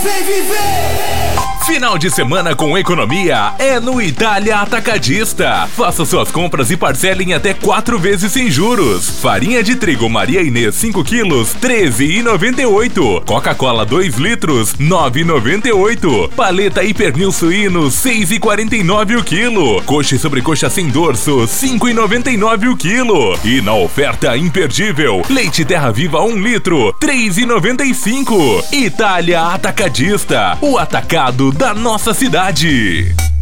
Vem viver! Final de semana com economia é no Itália Atacadista. Faça suas compras e parcele em até 4 vezes sem juros. Farinha de trigo Maria Inês 5 quilos, R$13,98. Coca-Cola 2 litros, R$9,98. Paleta e pernil suíno, R$6,49 o quilo. Coxa e sobrecoxa sem dorso, R$5,99 o quilo. E na oferta imperdível, leite Terra Viva 1 litro, R$3,95. Itália Atacadista, o atacado da nossa cidade.